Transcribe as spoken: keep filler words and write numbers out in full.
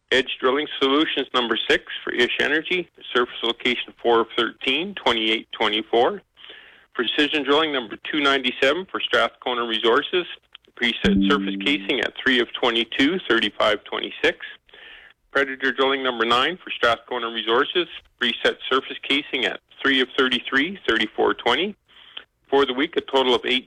Edge Drilling Solutions number six for Ish Energy, surface location four of thirteen, twenty-eight twenty-four. Precision Drilling number two ninety-seven for Strathcona Resources, preset surface casing at three of twenty-two, thirty-five twenty-six. Predator Drilling number nine for Strathcona Resources, preset surface casing at three of thirty-three, thirty-four twenty. For the week, a total of eight